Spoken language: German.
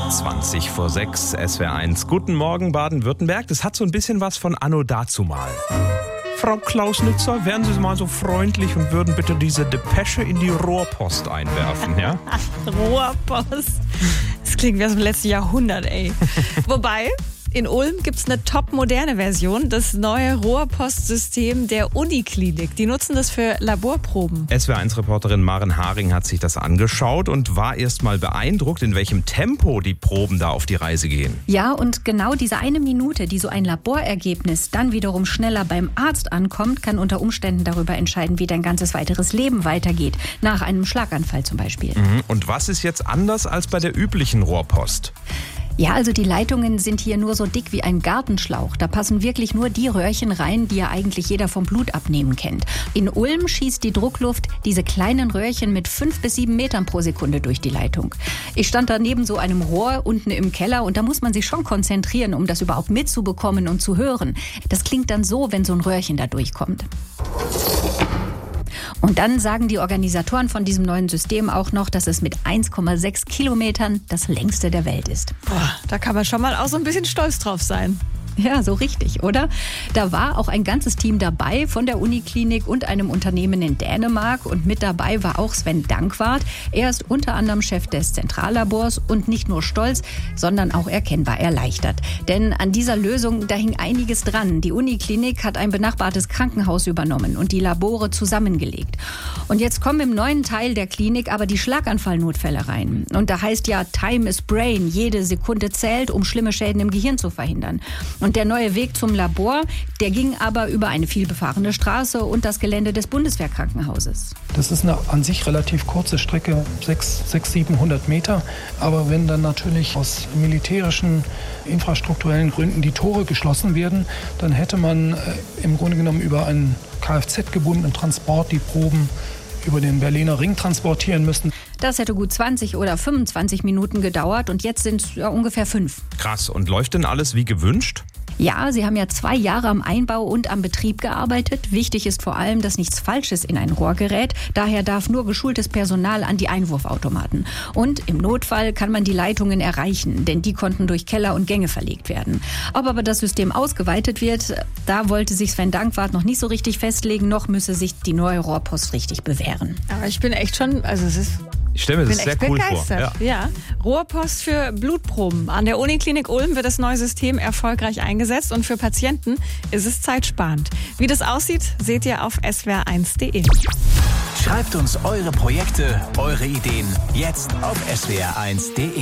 20 vor 6, SWR1. Guten Morgen, Baden-Württemberg. Das hat so ein bisschen was von Anno dazumal. Frau Klausnitzer, wären Sie mal so freundlich und würden bitte diese Depesche in die Rohrpost einwerfen, ja? Rohrpost. Das klingt wie aus dem letzten Jahrhundert, ey. Wobei, in Ulm gibt es eine top-moderne Version, das neue Rohrpostsystem der Uniklinik. Die nutzen das für Laborproben. SWR1-Reporterin Maren Haring hat sich das angeschaut und war erst mal beeindruckt, in welchem Tempo die Proben da auf die Reise gehen. Ja, und genau diese eine Minute, die so ein Laborergebnis dann wiederum schneller beim Arzt ankommt, kann unter Umständen darüber entscheiden, wie dein ganzes weiteres Leben weitergeht. Nach einem Schlaganfall zum Beispiel. Und was ist jetzt anders als bei der üblichen Rohrpost? Ja, also die Leitungen sind hier nur so dick wie ein Gartenschlauch. Da passen wirklich nur die Röhrchen rein, die ja eigentlich jeder vom Blutabnehmen kennt. In Ulm schießt die Druckluft diese kleinen Röhrchen mit 5 bis 7 Metern pro Sekunde durch die Leitung. Ich stand da neben so einem Rohr unten im Keller und da muss man sich schon konzentrieren, um das überhaupt mitzubekommen und zu hören. Das klingt dann so, wenn so ein Röhrchen da durchkommt. Und dann sagen die Organisatoren von diesem neuen System auch noch, dass es mit 1,6 Kilometern das längste der Welt ist. Boah, da kann man schon mal auch so ein bisschen stolz drauf sein. Ja, so richtig, oder? Da war auch ein ganzes Team dabei von der Uniklinik und einem Unternehmen in Dänemark. Und mit dabei war auch Sven Dankwart. Er ist unter anderem Chef des Zentrallabors und nicht nur stolz, sondern auch erkennbar erleichtert. Denn an dieser Lösung, da hing einiges dran. Die Uniklinik hat ein benachbartes Krankenhaus übernommen und die Labore zusammengelegt. Und jetzt kommen im neuen Teil der Klinik aber die Schlaganfallnotfälle rein. Und da heißt ja, Time is Brain. Jede Sekunde zählt, um schlimme Schäden im Gehirn zu verhindern. Und der neue Weg zum Labor, der ging aber über eine vielbefahrene Straße und das Gelände des Bundeswehrkrankenhauses. Das ist eine an sich relativ kurze Strecke, 700 Meter. Aber wenn dann natürlich aus militärischen, infrastrukturellen Gründen die Tore geschlossen werden, dann hätte man im Grunde genommen über einen Kfz-gebundenen Transport die Proben über den Berliner Ring transportieren müssen. Das hätte gut 20 oder 25 Minuten gedauert und jetzt sind es ja ungefähr 5. Krass. Und läuft denn alles wie gewünscht? Ja, sie haben ja 2 Jahre am Einbau und am Betrieb gearbeitet. Wichtig ist vor allem, dass nichts Falsches in ein Rohr gerät. Daher darf nur geschultes Personal an die Einwurfautomaten. Und im Notfall kann man die Leitungen erreichen, denn die konnten durch Keller und Gänge verlegt werden. Ob aber das System ausgeweitet wird, da wollte sich Sven Dankwart noch nicht so richtig festlegen. Noch müsse sich die neue Rohrpost richtig bewähren. Aber ich bin echt schon, Ich stelle mir das sehr cool begeistert. vor. Ja. Rohrpost für Blutproben. An der Uniklinik Ulm wird das neue System erfolgreich eingesetzt und für Patienten ist es zeitsparend. Wie das aussieht, seht ihr auf swr1.de. Schreibt uns eure Projekte, eure Ideen jetzt auf swr1.de.